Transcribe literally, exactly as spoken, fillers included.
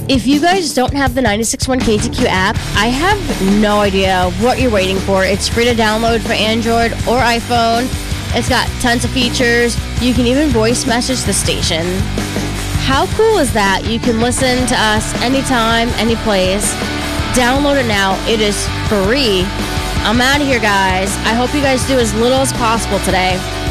If you guys don't have the ninety-six point one K T Q app, I have no idea what you're waiting for. It's free to download for Android or iPhone. It's got tons of features. You can even voice message the station. How cool is that? You can listen to us anytime, any place. Download it now. It is free. I'm out of here, guys. I hope you guys do as little as possible today.